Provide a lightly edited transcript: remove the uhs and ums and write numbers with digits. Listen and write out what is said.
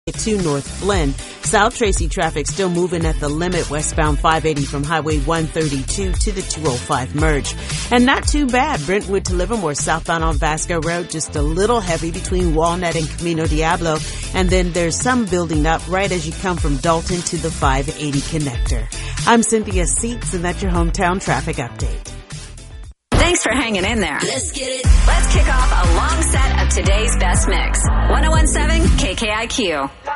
to North Glen. South Tracy traffic still moving at the limit westbound 580 from Highway 132 to the 205 merge. And not too bad. Brentwood to Livermore southbound on Vasco Road, just a little heavy between Walnut and Camino Diablo. And then there's some building up right as you come from Dalton to the 580 connector. I'm Cynthia Seats, and that's your hometown traffic update. Thanks for hanging in there. Let's get it. Let's kick off a long set of today's best mix. 1017 KKIQ.